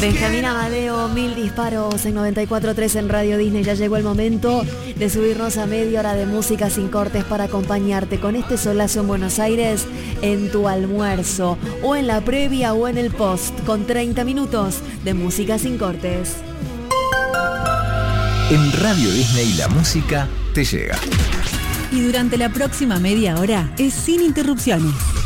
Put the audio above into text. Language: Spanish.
Benjamín Amadeo, 1000 disparos en 94.3 en Radio Disney. Ya llegó el momento de subirnos a media hora de música sin cortes para acompañarte con este solazo en Buenos Aires en tu almuerzo, o en la previa o en el post, con 30 minutos de música sin cortes. En Radio Disney la música te llega. Y durante la próxima media hora es sin interrupciones.